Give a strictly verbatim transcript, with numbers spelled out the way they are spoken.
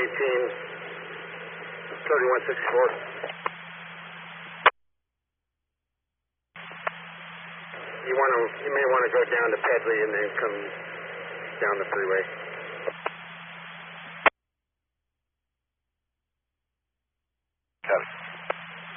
eighteen, thirty-one sixty-four. You want to, you may want to go down to Pedley and then come down the freeway.